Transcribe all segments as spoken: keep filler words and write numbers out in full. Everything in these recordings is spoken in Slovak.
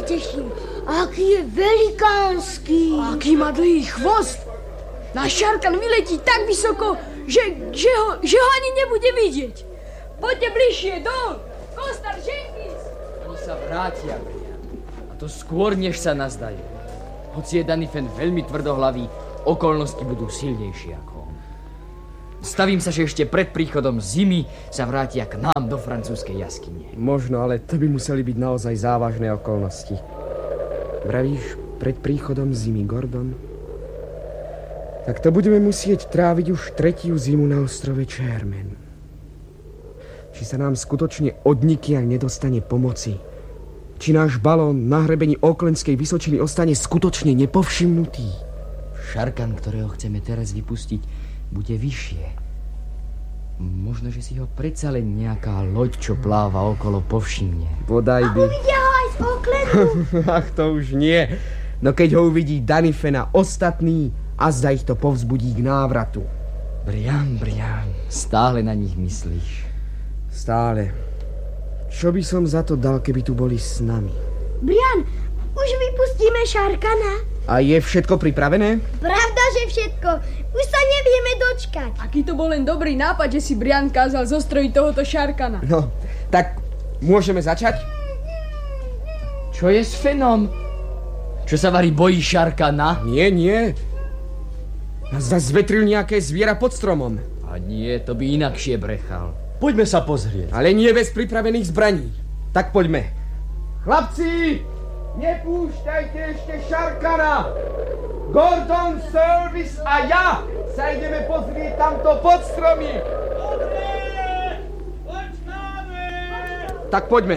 teším. Aký je velikánsky. Aký má dlhý chvost. Náš šarkan vyletí tak vysoko, že, že, ho, že ho ani nebude vidieť. Poďte bližšie, dol. Kostar, Jenkins. Oni sa vrátia, Brian. A to skôr, než sa nazdajú. Hoci je Danifen veľmi tvrdohlavý, okolnosti budú silnejšie ako on. Stavím sa, že ešte pred príchodom zimy sa vrátia k nám do francúzskej jaskyne. Možno, ale to by museli byť naozaj závažné okolnosti. Vravíš, pred príchodom zimy, Gordon? Tak to budeme musieť tráviť už tretiu zimu na ostrove Chairman. Či sa nám skutočne odnikiaľ nedostane pomoci? Či náš balón na hrebení Aucklandskej vysočiny ostane skutočne nepovšimnutý? Šarkan, ktorého chceme teraz vypustiť, bude vyššie. Možno, že si ho predsa len nejaká loď, čo pláva okolo, povšimne. Bodaj by. A uvidia ho aj z Aucklandu. Ach, to už nie. No keď ho uvidí Danifena ostatný, azda ich to povzbudí k návratu. Brian, Brian, stále na nich myslíš. Stále. Čo by som za to dal, keby tu boli s nami? Brian, už vypustíme šarkana. A je všetko pripravené? Pravda, že všetko. Už sa nevieme dočkať. Aký to bol len dobrý nápad, že si Brian kázal zostrojiť tohoto šarkana. No, tak môžeme začať? Čo je s Fenom? Čo sa varí bojí šarkana? Nie, nie. Nás zazvetril nejaké zviera pod stromom. A nie, to by inakšie brechal. Poďme sa pozrieť. Ale nie bez pripravených zbraní. Tak poďme. Chlapci, nepúšťajte ešte šarkana. Gordon, Service a ja sa ideme pozrieť tamto pod stromy. Dobre, počnáme. Tak poďme.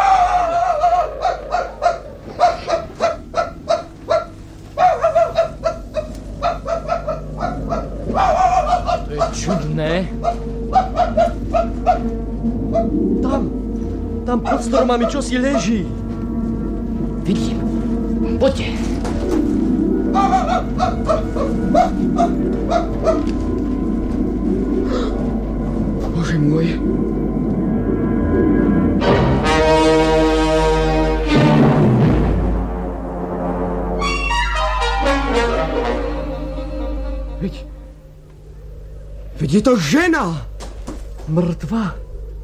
To je čudné. Tam, tam pod stromami čosi leží. Vidím. Poďte. Bože môj. Veď... Veď je to žena! Mŕtva.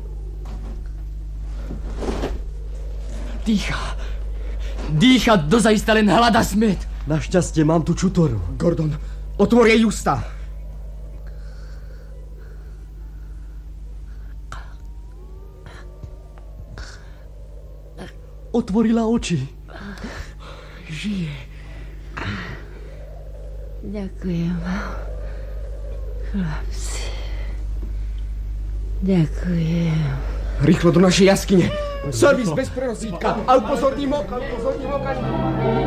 Dýcha. Dýcha, dozajista len hľada smet. Našťastie mám tu čutoru. Gordon, otvor jej ústa. Otvorila oči. Žije. Ďakujem. Chlapci. Ďakujem. Rýchlo do našej jaskyne. Servis bez prerozítka. A upozorním oka, upozorním oka.